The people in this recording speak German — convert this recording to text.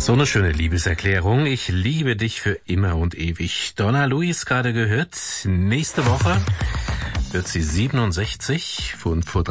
So eine schöne Liebeserklärung. Ich liebe dich für immer und ewig. Donna Luis gerade gehört. Nächste Woche wird sie 67 und vor